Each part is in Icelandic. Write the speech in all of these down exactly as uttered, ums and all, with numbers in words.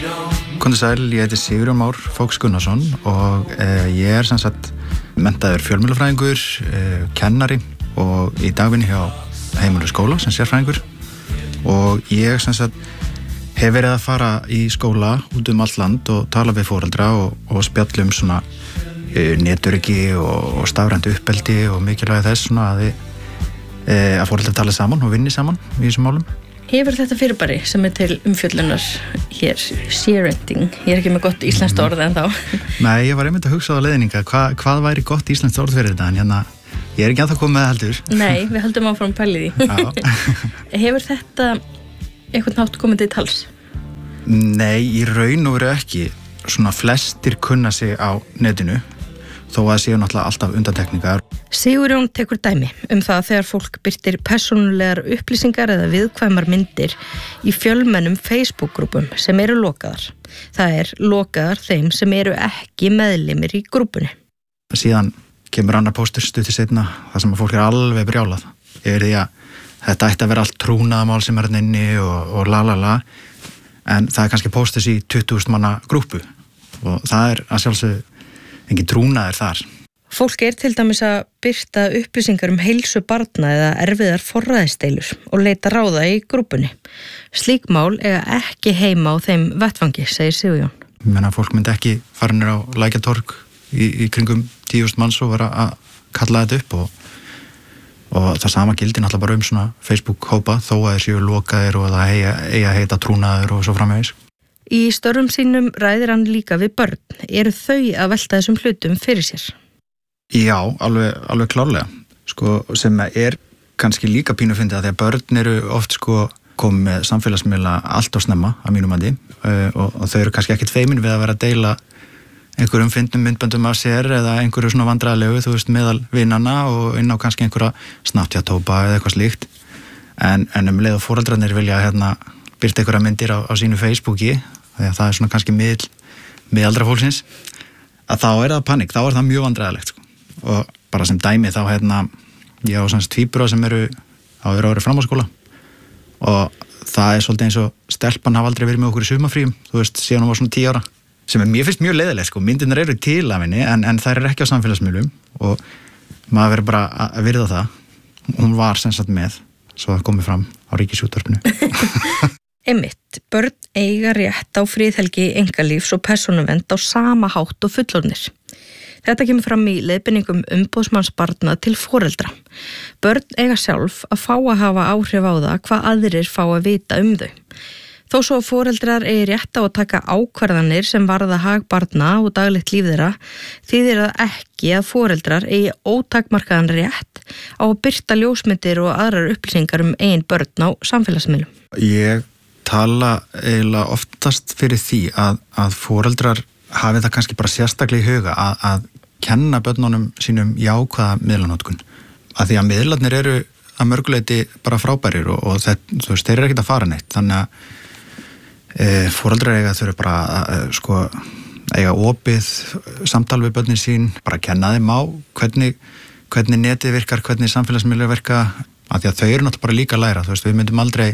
Komdu sæl, ég heiti Sigurjón Már Fóks Gunnarsson og eh, ég er sem sagt menntaður fjölmiðlafræðingur, eh, kennari og í dagvinni hjá Heimili skóla sem sérfræðingur og ég sem sagt hef verið að fara í skóla út um allt land og tala við foreldra og, og spjalla um svona eh, netöryggi og, og stafrænt uppeldi og mikilvægi þess svona að, eh, að foreldra tala saman og vinni saman í þessum málum. Hefur þetta fyrirbæri sem er til umfjöllunar hér, sharenting, ég er ekki með gott íslenskt orð en þá. Nei, ég var einmitt að hugsa á leiðninga, hva, hvað væri gott íslenskt orð fyrir þetta, en hérna, ég er ekki ennþá komið með heldur. Nei, við höldum áfram pælið í. Hefur þetta einhvern nátt komið til tals? Nei, í raun og veru ekki. Svona flestir kunna sig á netinu, þó að séu náttúrulega alltaf undantekningar. Sigurjón tekur dæmi um það þegar fólk birtir persónulegar upplýsingar eða viðkvæmar myndir í fjölmennum Facebook-grúpum sem eru lokaðar. Það er lokaðar þeim sem eru ekki meðlimir í grúpunni. Síðan kemur annar póstur stuttu seinna, það sem að fólk er alveg brjálað. Ég er því að þetta ætti að vera allt trúnaðamál sem er inni og, og la la la, en það er kannski póstus í tuttugu þúsund manna grúpu og það er að sjálfsögðu engin trúnaður þar. Fólk er til dæmis að birta upplýsingar um heilsu barna eða erfiðar forræðisdeilur og leita ráða í grúpunni. Slík mál eiga ekki heima á þeim vettvangi, segir Sigurjón. Ég meina, fólk myndi ekki fara niður á Lækjartorg í, í kringum tíu þúsund manns og vera að kalla þetta upp og, og það sama gildi náttúrulega bara um svona Facebook-hópa þó að þeir séu lokaðir og það eiga, eiga heita trúnaður og svo framvegis. Í störfum sínum ræðir hann líka við börn. Eru þau að velta þessum hlutum fyrir sér? Já, alveg, alveg klárlega. Sko, sem er kannski líka pínu fyndið að því að börn eru oft sko komið með samfélagsmiðla allt og snemma að mínum mati uh, og, og þau eru kannski ekkert feimin við að vera að deila einhverjum fyndnum myndböndum af sér eða einhverju svona vandræðalegu, þú veist, meðal vinnanna og inn á kannski einhverja snattjatópa eða eitthvað slíkt. En, en um leið og foreldrarnir vilja hérna byrta einhverja myndir á, á sínu Facebooki, því að það er svona kannski miðl, miðaldra fólksins, að þá er það panik, þá er það mjög vandræðalegt sko. Og bara sem dæmi þá hérna, ég á svona tvíbura sem eru á öðru ári framhaldsskóla og það er svolítið eins og stelpan hafa aldrei verið með okkur í sumarfríum, þú veist, síðan hún var svona tíu ára, sem er mér finnst mjög leiðilegt sko, myndirnar eru til af henni en, en þær eru ekki á samfélagsmiðlum og maður verður bara að virða það, hún var sem sagt með, svo það komið fram á Ríkisútvarpinu. Einmitt, börn eiga rétt á friðhelgi einkalífs og persónuvernd á sama hátt og fullorðnir. Þetta kemur fram í leiðbeiningum umboðsmanns barna til foreldra. Börn eiga sjálf að fá að hafa áhrif á það hvað aðrir fá að vita um þau. Þó svo að foreldrar eigi rétt á að taka ákvarðanir sem varða hag barna og daglegt líf þeirra, þýðir það ekki að foreldrar eigi ótakmarkaðan rétt á að birta ljósmyndir og aðrar upplýsingar um eigin börn á samfélagsmiðlum. Ég tala eiginlega oftast fyrir því að, að foreldrar hafi það kannski bara sérstaklega í huga að, að kenna börnunum sínum jákvæða miðlanótkun. Að því að miðlarnir eru að mörguleiti bara frábærir og, og það, þú veist, þeir eru ekkert að fara neitt. Þannig að e, foreldrar eiga þurfa bara að sko, eiga opið samtal við börnin sín, bara kenna þeim á hvernig, hvernig netið virkar, hvernig samfélagsmiðlar virka, að því að þau eru náttúrulega bara líka að læra. Þú veist, við myndum aldrei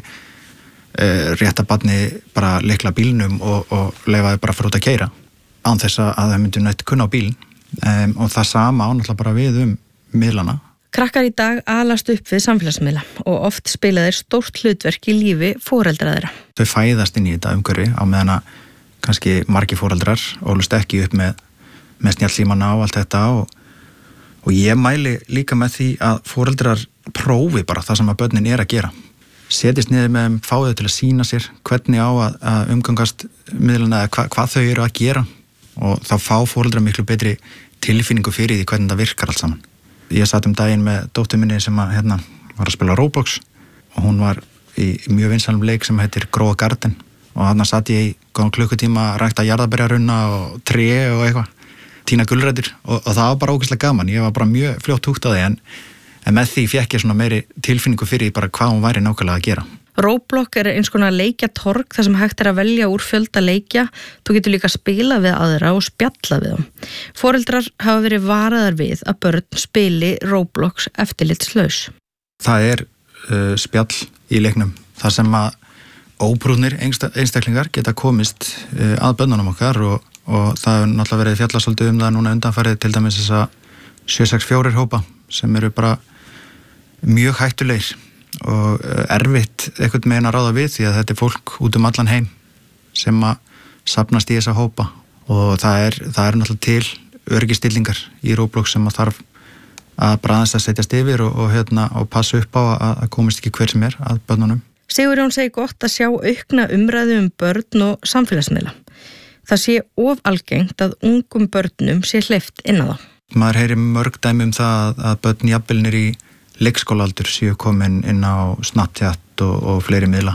rétta barni bara lykla bílnum og, og leifa þau bara fyrir út að keyra án þess að þau myndum nætt kunna á bílinn um, og það sama ánáttúrulega bara við um miðlana. Krakkar í dag alast upp við samfélagsmiðla og oft spila þeir stórt hlutverk í lífi foreldra þeirra. Þau fæðast inn í þetta umhverfi á meðan að kannski margir foreldrar ólust ekki upp með, með snjallsímana og allt þetta og, og ég mæli líka með því að foreldrar prófi bara það sem að börnin er að gera. Setjast niður með þeim, fá þau til að sýna sér hvernig á að, að umgangast miðlana eða hva, hvað þau eru að gera og þá fá foreldrar miklu betri tilfinningu fyrir því hvernig það virkar allt saman. Ég satt um daginn með dóttur minni sem að, hérna, var að spila Roblox og hún var í mjög vinsalum leik sem heitir Grow a Garden og þarna satt ég í góðan klukkutíma að rækta jarðarberjarunna og tré og eitthvað, tína gulrætur og, og það var bara ógeðslega gaman, ég var bara mjög fljótt húgt á því en En með því fékk ég svona meiri tilfinningu fyrir bara hvað hún væri nákvæmlega að gera. Roblox er eins konar leikjatorg þar sem hægt er að velja úr fjölda leikja. Þú getur líka að spila við aðra og spjalla við þeim. Foreldrar hafa verið varaðar við að börn spili Roblox eftirlitslaus. Það er uh, spjall í leiknum þar sem að óprúðnir einstaklingar geta komist uh, að börnunum okkar og, og það hefur náttúrulega verið fjallað svolítið um það núna undanfarið til dæmis þessa sjö sex fjögur hópa sem eru bara mjög hættulegir og uh, erfitt einhvern megin að ráða við því að þetta er fólk út um allan heim sem að safnast í þessa hópa og það er, það er náttúrulega til öryggisstillingar í Roblox sem að þarf að bræðast að setjast yfir og, og, hérna, og passa upp á að, að komist ekki hver sem er að börnunum. Sigurjón segir gott að sjá aukna umræðu um börn og samfélagsmiðla. Það sé of algengt að ungum börnum sé hleypt inn á það. Maður heyri mörg dæmi um það að börn jafnvelnir í leikskólaldur séu komin inn á Snapchat og, og fleiri miðla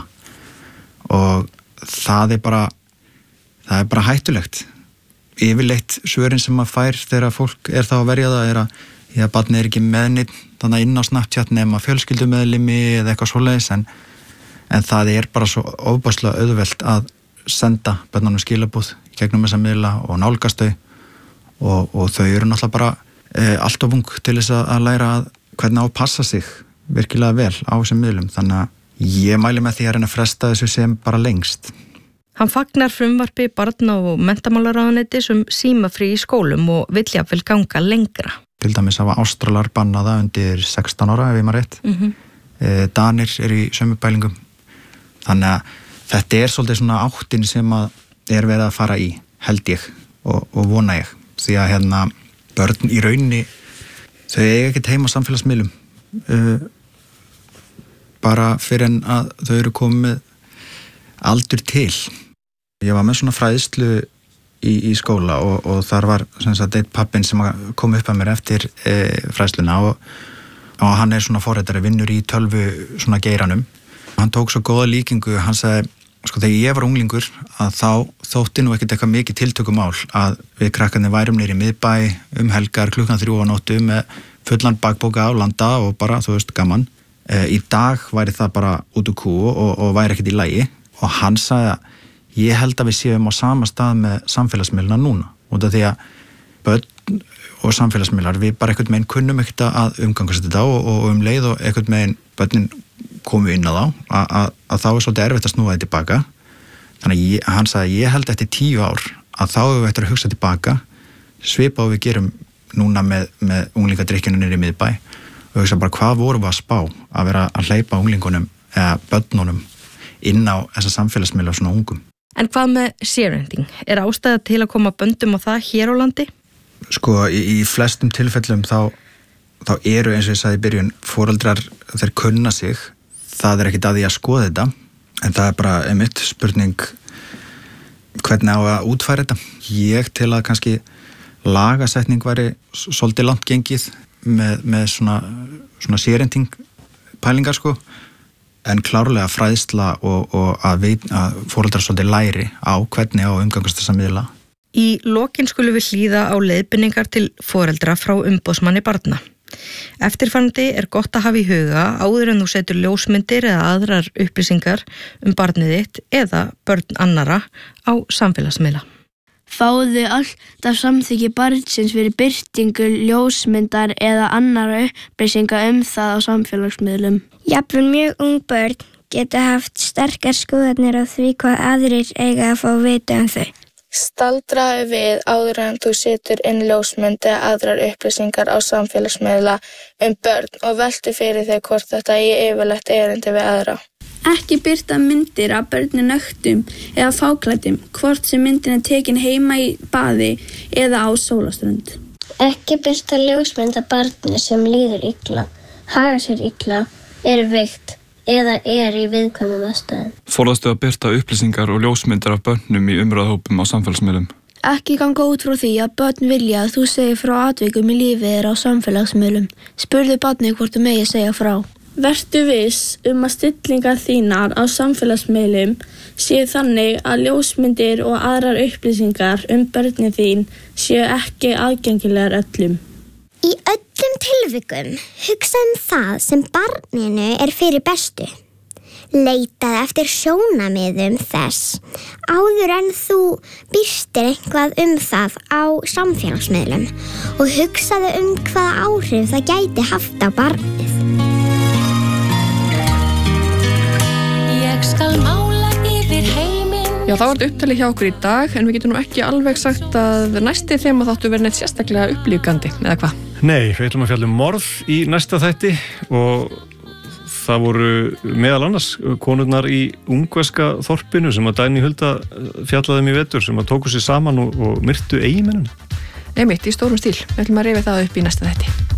og það er bara það er bara hættulegt. Yfirleitt svörin sem maður fær þegar fólk er þá að verja það er að því að barnið er ekki meðnitt þannig inn á Snapchat nema fjölskyldumeðlimi eða eitthvað svoleiðis en, en það er bara svo ofboðslega auðvelt að senda börnunum skilabúð gegnum þessa miðla og nálgast þau og, og þau eru náttúrulega bara e, allt of ung til þess að læra að hvernig á að passa sig virkilega vel á þessum miðlum þannig að ég mæli með því að reyna að fresta þessu sem bara lengst. Hann fagnar frumvarpi barna- og menntamálaráðuneytis um símafrí í skólum og vill jafnvel ganga lengra. Til dæmis hafa Ástralar bannaða undir sextán ára ef ég maður rétt. Mm-hmm. e, Danir er í sömu pælingum. Þannig að þetta er svolítið svona áttin sem að er verið að fara í, held ég og, og vona ég. Því að hérna börn í rauninni þau eiga ekkert heima á samfélagsmiðlum uh, bara fyrir en að þau eru komið aldur til. Ég var með svona fræðslu í, í skóla og, og þar var sem sagt eitt pappinn sem kom upp að mér eftir e, fræðsluna og, og hann er svona forritari, vinnur í tölvu svona geiranum. Hann tók svo góða líkingu, hann sagði, sko þegar ég var unglingur að þá þótti nú ekkert eitthvað mikið tiltökumál að við krakkarnir værum niður í miðbæ um helgar klukkan þrjú á nóttu með fullan bakbóka á landa og bara, þú veist, gaman. E, í dag væri það bara út úr kú og, og væri ekkert í lagi og hann sagði að ég held að við séum á sama stað með samfélagsmiðluna núna út af því að börn og samfélagsmiðlar við bara einhvern veginn kunnum ekkert að umgangast þetta og, og um leið og einhvern veginn börnin komu inn á þá að, að, að þá er svolítið erfitt að snúa þetta tilbaka þannig að ég, hann sagði að ég held eftir tíu ár að þá hefur við eftir að hugsa tilbaka svipa og við gerum núna með, með unglingadrykkjunum niður í miðbæ og hugsa bara hvað vorum við að spá að vera að hleypa unglingunum eða börnunum inn á þessa samfélagsmiðla svona ungum. En hvað með sharing? Er ástæða til að koma böndum á það hér á landi? Sko, í, í flestum tilfellum þá, þá eru eins og ég sagði í byrjun foreldrar þeir kunna sig það er ekkert að því að skoða þetta en það er bara einmitt spurning hvernig á að útfæra þetta. Ég til að kannski lagasetning væri svolítið langt gengið með, með svona, svona sharing pælingar sko en klárlega fræðsla og, og að, veit, að foreldrar svolítið læri á hvernig á umgangast þessa miðla. Í lokin skulum við hlýða á leiðbeiningar til foreldra frá umboðsmanni barna. Eftirfarandi er gott að hafa í huga áður en þú setur ljósmyndir eða aðrar upplýsingar um barnið þitt eða börn annara á samfélagsmiðla. Fáðu alltaf samþykki barnsins fyrir birtingu ljósmyndar eða annara upplýsinga um það á samfélagsmiðlum. Jafnvel mjög ung börn geta haft sterkar skoðanir á því hvað aðrir eiga að fá að vita um þau. Staldraðu við áður en þú setur inn ljósmynd eða aðrar upplýsingar á samfélagsmiðla um börn og veltu fyrir þig hvort þetta eigi yfirleitt erindi við aðra. Ekki birta myndir af börni nöktum eða fáklæddum, hvort sem myndin er tekin heima í baði eða á sólaströnd. Ekki birta ljósmynd af barni sem líður illa, hagar sér illa, er veikt eða er í viðkvæmum aðstæðum. Forðastu að birta upplýsingar og ljósmyndir af börnum í umræðahópum á samfélagsmiðlum. Ekki ganga út frá því að börn vilja að þú segir frá atvikum í lífið þeirra á samfélagsmiðlum. Spurðu barnið hvort þú megi segja frá. Vertu viss um að stillingar þínar á samfélagsmiðlum séu þannig að ljósmyndir og aðrar upplýsingar um börnin þín séu ekki aðgengilegar öllum. Í öllum tilvikum hugsa um það sem barninu er fyrir bestu. Leitaðu eftir sjónarmiðum þess áður en þú birtir eitthvað um það á samfélagsmiðlum og hugsaðu um hvaða áhrif það gæti haft á barnið. Ég skal mála Já, þá er þetta upptalið hjá okkur í dag, en við getum nú ekki alveg sagt að næsti þema þáttu verið neitt sérstaklega upplífgandi, eða hvað? Nei, við ætlum að fjalla um morð í næsta þætti og það voru meðal annars konurnar í ungverska þorpinu sem að Dagný Hulda fjallaði um í vetur sem að tóku sér saman og, og myrtu eiginmennina. Einmitt, í stórum stíl. Við ætlum að rifja það upp í næsta þætti.